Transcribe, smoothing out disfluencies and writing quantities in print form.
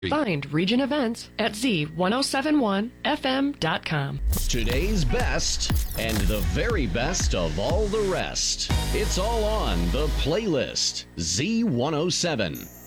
Find Region Events at z1071fm.com. Today's best and the very best of all the rest. It's all on the playlist. Z107.